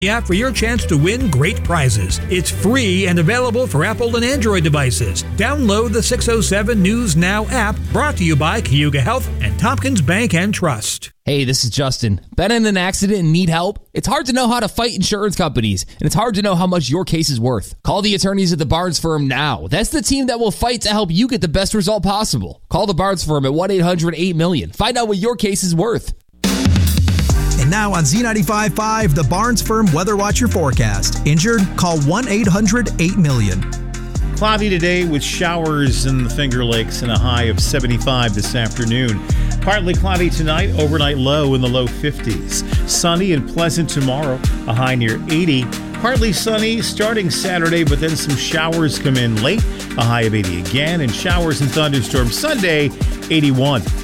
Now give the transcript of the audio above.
app for your chance to win great prizes. It's free and available for Apple and Android devices. Download the 607 News Now app, brought to you by Cayuga Health and Tompkins Bank and Trust. Hey, this is Justin. Been in an accident and need help? It's hard to know how to fight insurance companies, and it's hard to know how much your case is worth. Call the attorneys at the Barnes Firm now. That's the team that will fight to help you get the best result possible. Call the Barnes Firm at 1-800-8-million. Find out what your case is worth. And now on Z95.5, the Barnes Firm Weather Watcher forecast. Injured? Call 1-800-8-million. Cloudy today with showers in the Finger Lakes and a high of 75 this afternoon. Partly cloudy tonight, overnight low in the low 50s. Sunny and pleasant tomorrow, a high near 80. Partly sunny starting Saturday, but then some showers come in late, a high of 80 again, and showers and thunderstorms Sunday, 81.